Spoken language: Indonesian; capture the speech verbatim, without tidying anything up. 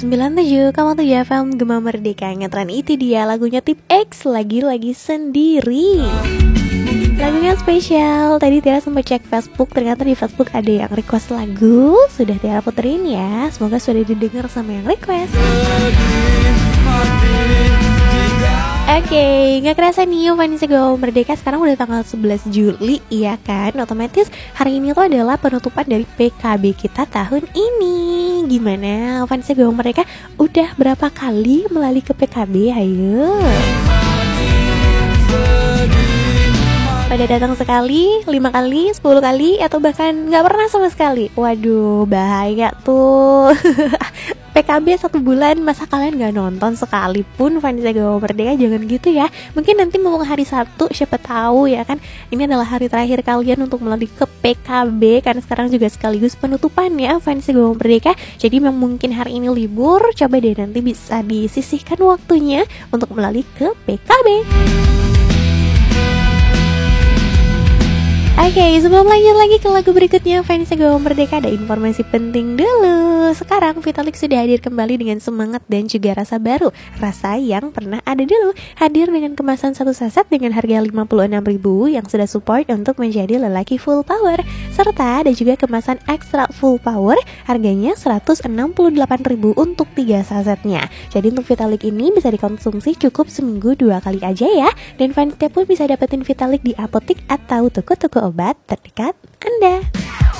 sembilan tujuh koma tujuh F M Gema Merdeka. Ngetren itu dia lagunya Tip X, lagi-lagi sendiri. Lagunya spesial. Tadi Tiara sempat cek Facebook, ternyata di Facebook ada yang request lagu. Sudah Tiara puterin ya. Semoga sudah didengar sama yang request. Oke, okay, gak kerasa nih Vanessa Gema Merdeka sekarang udah tanggal sebelas Juli, iya kan? Otomatis hari ini tuh adalah penutupan dari P K B kita tahun ini. Gimana Vanessa Gema Merdeka udah berapa kali melalui ke P K B? Ayo. Pada datang sekali, lima kali, sepuluh kali, atau bahkan gak pernah sama sekali. Waduh, bahaya tuh. P K B satu bulan, masa kalian gak nonton sekalipun Vanessa Gema Merdeka? Jangan gitu ya. Mungkin nanti mumpung hari Sabtu, siapa tahu ya kan, ini adalah hari terakhir kalian untuk melalui ke P K B. Karena sekarang juga sekaligus penutupan ya Vanessa Gema Merdeka. Jadi memang mungkin hari ini libur, coba deh nanti bisa disisihkan waktunya untuk melalui ke P K B. Oke, okay, sebelum lanjut lagi ke lagu berikutnya Vanessa Gema Merdeka, ada informasi penting dulu. Sekarang Vitalik sudah hadir kembali dengan semangat dan juga rasa baru. Rasa yang pernah ada dulu. Hadir dengan kemasan satu saset dengan harga lima puluh enam ribu yang sudah support untuk menjadi lelaki full power. Serta ada juga kemasan extra full power, harganya seratus enam puluh delapan ribu untuk tiga sasetnya. Jadi untuk Vitalik ini bisa dikonsumsi cukup seminggu dua kali aja ya. Dan fansnya pun bisa dapetin Vitalik di apotik atau toko-toko obat terdekat Anda.